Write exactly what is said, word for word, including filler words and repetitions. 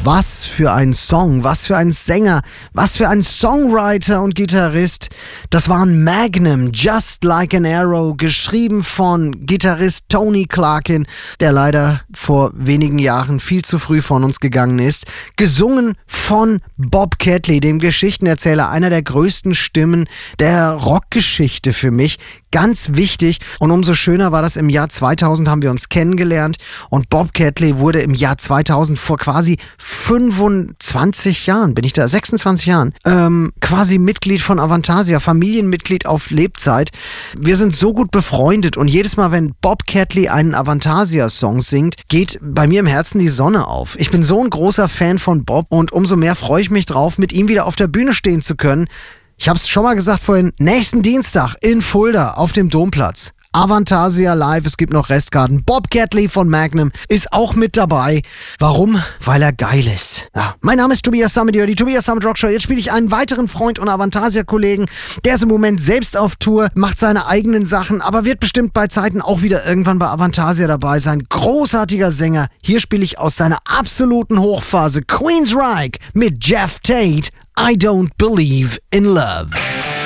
Was für ein Song, was für ein Sänger, was für ein Songwriter und Gitarrist. Das war ein Magnum, Just Like an Arrow, geschrieben von Gitarrist Tony Clarkin, der leider vor wenigen Jahren viel zu früh von uns gegangen ist. Gesungen von Bob Catley, dem Geschichtenerzähler, einer der größten Stimmen der Rockgeschichte für mich. Ganz wichtig, und umso schöner war das, im Jahr zweitausend haben wir uns kennengelernt und Bob Catley wurde im Jahr zweitausend vor quasi fünfundzwanzig Jahren, bin ich da, sechsundzwanzig Jahren, ähm, quasi Mitglied von Avantasia, Familienmitglied auf Lebzeit. Wir sind so gut befreundet und jedes Mal, wenn Bob Catley einen Avantasia-Song singt, geht bei mir im Herzen die Sonne auf. Ich bin so ein großer Fan von Bob und umso mehr freue ich mich drauf, mit ihm wieder auf der Bühne stehen zu können. Ich habe es schon mal gesagt vorhin, nächsten Dienstag in Fulda auf dem Domplatz. Avantasia live, es gibt noch Restkarten. Bob Catley von Magnum ist auch mit dabei. Warum? Weil er geil ist. Ja. Mein Name ist Tobias Sammet, die Tobias Sammet Rock Show. Jetzt spiele ich einen weiteren Freund und Avantasia-Kollegen. Der ist im Moment selbst auf Tour, macht seine eigenen Sachen, aber wird bestimmt bei Zeiten auch wieder irgendwann bei Avantasia dabei sein. Großartiger Sänger. Hier spiele ich aus seiner absoluten Hochphase Queensryche mit Jeff Tate. I Don't Believe in Love.